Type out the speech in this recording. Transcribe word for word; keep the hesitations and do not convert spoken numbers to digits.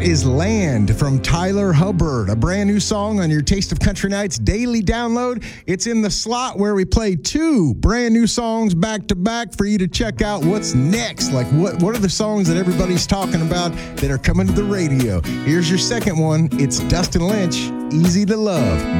That is Land from Tyler Hubbard, a brand new song on your Taste of Country Nights daily download. It's in the slot where we play two brand new songs back to back for you to check out what's next. Like what, what are the songs that everybody's talking about that are coming to the radio? Here's your second one. It's Dustin Lynch, Easy to Love.